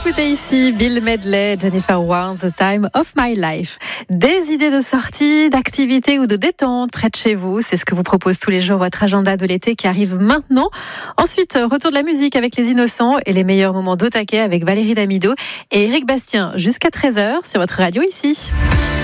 écoutez ici Bill Medley, Jennifer Warnes, The Time of My Life. Des idées de sortie, d'activités ou de détente près de chez vous, c'est ce que vous propose tous les jours votre agenda de l'été qui arrive maintenant. Ensuite, retour de la musique avec les Innocents et les meilleurs moments d'au taquet avec Valérie Damido et Éric Bastien jusqu'à 13h sur votre radio ici.